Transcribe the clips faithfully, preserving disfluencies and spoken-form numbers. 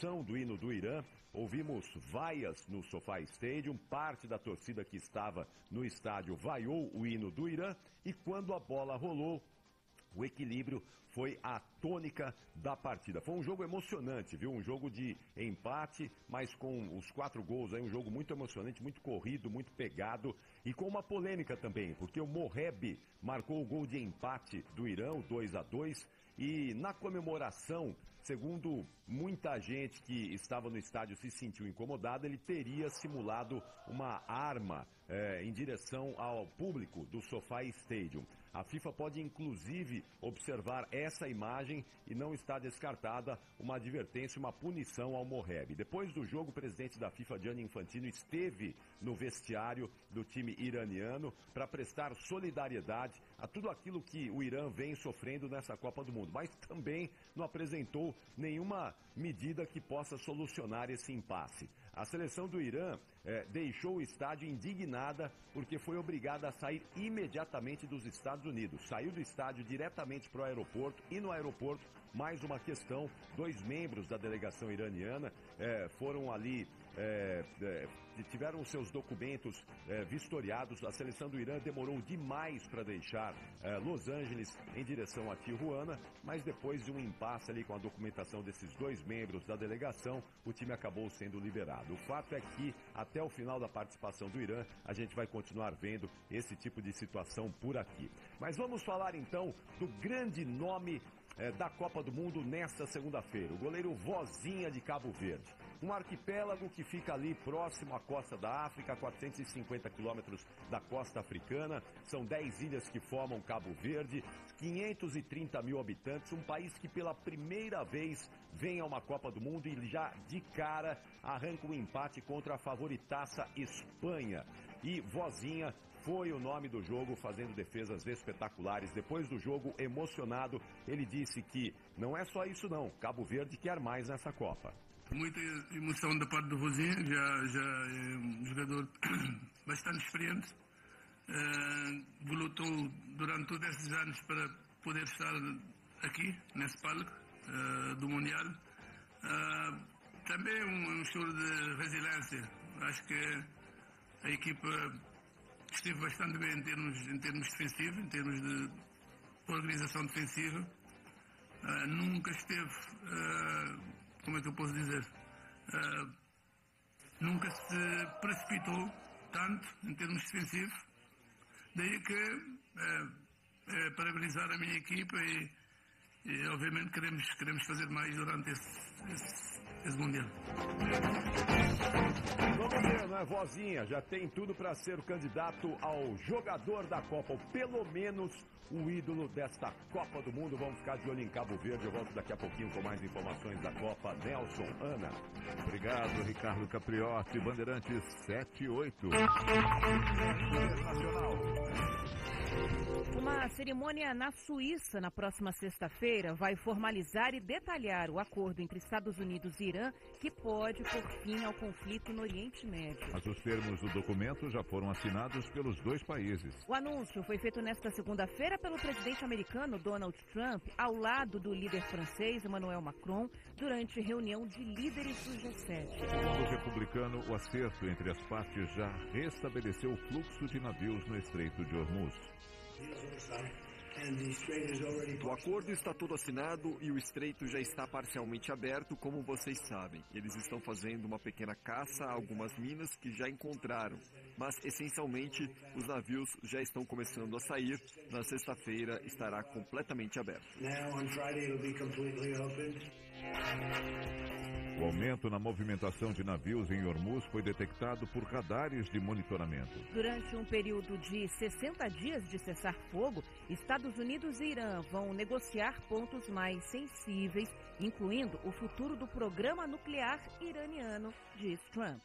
entoação do hino do Irã, ouvimos vaias no SoFi Stadium, parte da torcida que estava no estádio vaiou o hino do Irã, e quando a bola rolou, o equilíbrio foi a tônica da partida. Foi um jogo emocionante, viu? Um jogo de empate, mas com os quatro gols aí, um jogo muito emocionante, muito corrido, muito pegado e com uma polêmica também, porque o Moheb marcou o gol de empate do Irã, o dois a dois, e na comemoração, segundo muita gente que estava no estádio se sentiu incomodada, ele teria simulado uma arma é, em direção ao público do SoFi Stadium. A FIFA pode inclusive observar essa imagem e não está descartada uma advertência, uma punição ao Moheb. Depois do jogo, o presidente da FIFA, Gianni Infantino, esteve no vestiário do time iraniano para prestar solidariedade a tudo aquilo que o Irã vem sofrendo nessa Copa do Mundo, mas também não apresentou nenhuma medida que possa solucionar esse impasse. A seleção do Irã eh, deixou o estádio indignada porque foi obrigada a sair imediatamente dos Estados Unidos. Saiu do estádio diretamente para o aeroporto e no aeroporto, mais uma questão, dois membros da delegação iraniana eh, foram ali, eh, eh, tiveram seus documentos eh, vistoriados. A seleção do Irã demorou demais para deixar eh, Los Angeles em direção a Tijuana, mas depois de um impasse ali com a documentação desses dois membros da delegação, o time acabou sendo liberado. O fato é que até o final da participação do Irã, a gente vai continuar vendo esse tipo de situação por aqui. Mas vamos falar então do grande nome É, da Copa do Mundo nesta segunda-feira, o goleiro Vozinha de Cabo Verde. Um arquipélago que fica ali próximo à costa da África, quatrocentos e cinquenta quilômetros da costa africana. São dez ilhas que formam Cabo Verde, quinhentos e trinta mil habitantes, um país que pela primeira vez vem a uma Copa do Mundo e já de cara arranca um empate contra a favoritaça Espanha. E Vozinha foi o nome do jogo, fazendo defesas espetaculares. Depois do jogo, emocionado, ele disse que não é só isso não, Cabo Verde quer mais nessa Copa. Muita emoção da parte do Vozinha, já, já é um jogador bastante experiente, uh, lutou durante todos esses anos para poder estar aqui, nesse palco uh, do Mundial. Uh, também um, um show de resiliência. Acho que a equipa esteve bastante bem em termos, em termos defensivos, em termos de organização defensiva. Uh, nunca esteve, uh, como é que eu posso dizer, uh, nunca se precipitou tanto em termos defensivos. Daí que, uh, uh, parabenizar a minha equipa e, e obviamente queremos, queremos fazer mais durante esse, esse, esse Mundial. Vamos ver, não é, Vozinha? Já tem tudo para ser o candidato ao jogador da Copa, ou pelo menos o ídolo desta Copa do Mundo. Vamos ficar de olho em Cabo Verde. Eu volto daqui a pouquinho com mais informações da Copa. Nelson, Ana. Obrigado, Ricardo Capriotti, Bandeirantes sete e oito. Uma cerimônia na Suíça na próxima sexta-feira vai formalizar e detalhar o acordo entre Estados Unidos e Irã que pode pôr fim ao conflito no Oriente Médio. Mas os termos do documento já foram assinados pelos dois países. O anúncio foi feito nesta segunda-feira pelo presidente americano Donald Trump ao lado do líder francês Emmanuel Macron durante reunião de líderes do G sete. Segundo o republicano, o acerto entre as partes já restabeleceu o fluxo de navios no Estreito de Hormuz. O acordo está todo assinado e o estreito já está parcialmente aberto, como vocês sabem. Eles estão fazendo uma pequena caça a algumas minas que já encontraram, mas essencialmente os navios já estão começando a sair. Na sexta-feira estará completamente aberto. O aumento na movimentação de navios em Hormuz foi detectado por radares de monitoramento. Durante um período de sessenta dias de cessar-fogo, Estados Unidos e Irã vão negociar pontos mais sensíveis, incluindo o futuro do programa nuclear iraniano, diz Trump.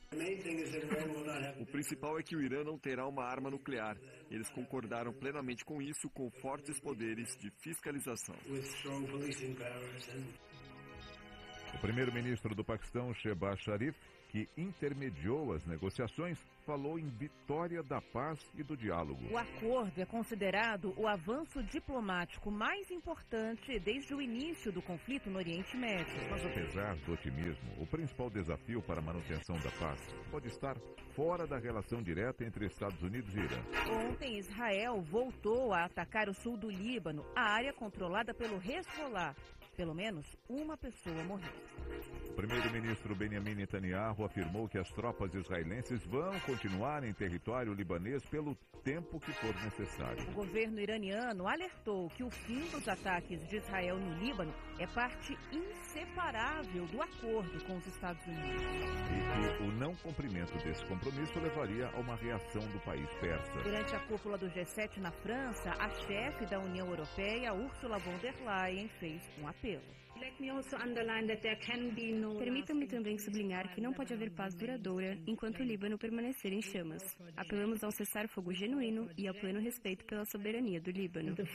O principal é que o Irã não terá uma arma nuclear. Eles concordaram plenamente com isso, com fortes poderes de fiscalização. O primeiro-ministro do Paquistão, Shehbaz Sharif, que intermediou as negociações, falou em vitória da paz e do diálogo. O acordo é considerado o avanço diplomático mais importante desde o início do conflito no Oriente Médio. Mas apesar do otimismo, o principal desafio para a manutenção da paz pode estar fora da relação direta entre Estados Unidos e Irã. Ontem, Israel voltou a atacar o sul do Líbano, a área controlada pelo Hezbollah. Pelo menos uma pessoa morreu. O primeiro-ministro Benjamin Netanyahu afirmou que as tropas israelenses vão continuar em território libanês pelo tempo que for necessário. O governo iraniano alertou que o fim dos ataques de Israel no Líbano é parte inseparável do acordo com os Estados Unidos. E que o não cumprimento desse compromisso levaria a uma reação do país persa. Durante a cúpula do G sete na França, a chefe da União Europeia, Ursula von der Leyen, fez um apelo. Permitam-me também sublinhar que não pode haver paz duradoura enquanto o Líbano permanecer em chamas. Apelamos ao cessar-fogo genuíno e ao pleno respeito pela soberania do Líbano. O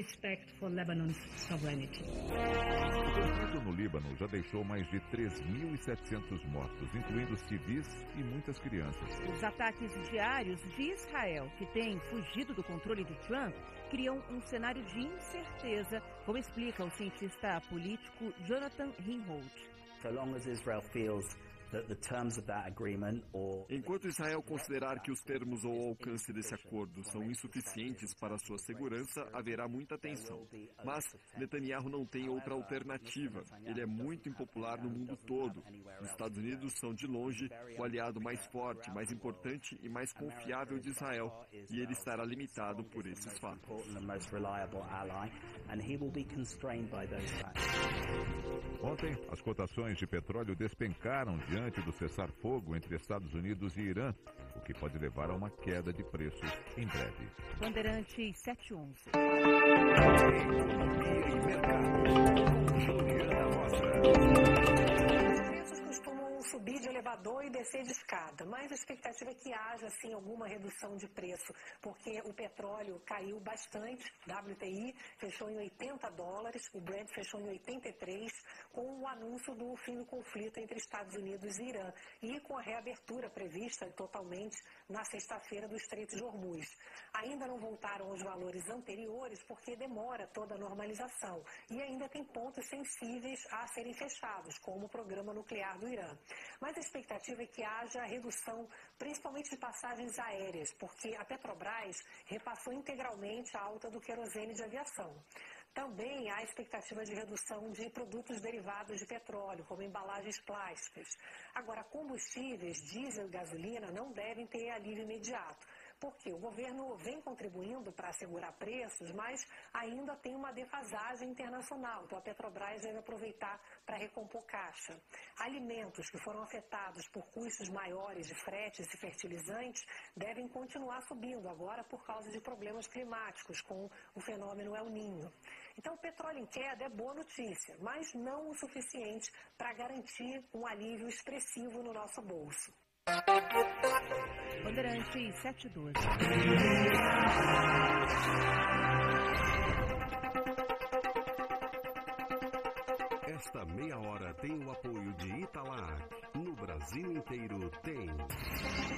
conflito no Líbano já deixou mais de três mil e setecentos mortos, incluindo civis e muitas crianças. Os ataques diários de Israel, que tem fugido do controle de Trump, criam um cenário de incerteza, como explica o cientista político Jonathan Rinhold. So long as Israel feels that the terms of that agreement or Enquanto Israel considerar que os termos ou o alcance desse acordo são insuficientes para sua segurança, haverá muita tensão. Mas Netanyahu não tem outra alternativa. Ele é muito impopular no mundo todo. Os Estados Unidos são, de longe, o aliado mais forte, mais importante e mais confiável de Israel, e ele estará limitado por esses fatos. Ontem, as cotações de petróleo despencaram diante do cessar-fogo entre Estados Unidos e Irã, o que pode levar a uma queda de preços em breve. Bandeirantes sete onze. Economia e mercado. Juliana Rosa. Subir de elevador e descer de escada, mas a expectativa é que haja, sim, alguma redução de preço, porque o petróleo caiu bastante, W T I fechou em oitenta dólares, o Brent fechou em oitenta e três, com o anúncio do fim do conflito entre Estados Unidos e Irã, e com a reabertura prevista totalmente na sexta-feira do Estreito de Hormuz. Ainda não voltaram aos valores anteriores, porque demora toda a normalização, e ainda tem pontos sensíveis a serem fechados, como o programa nuclear do Irã. Mas a expectativa é que haja redução, principalmente de passagens aéreas, porque a Petrobras repassou integralmente a alta do querosene de aviação. Também há expectativa de redução de produtos derivados de petróleo, como embalagens plásticas. Agora, combustíveis, diesel e gasolina não devem ter alívio imediato, porque o governo vem contribuindo para assegurar preços, mas ainda tem uma defasagem internacional. Então, a Petrobras deve aproveitar para recompor caixa. Alimentos que foram afetados por custos maiores de fretes e fertilizantes devem continuar subindo agora por causa de problemas climáticos com o fenômeno El Niño. Então, o petróleo em queda é boa notícia, mas não o suficiente para garantir um alívio expressivo no nosso bolso. Bandeirantes sete doze. Esta meia hora tem o apoio de Italac. No Brasil inteiro tem.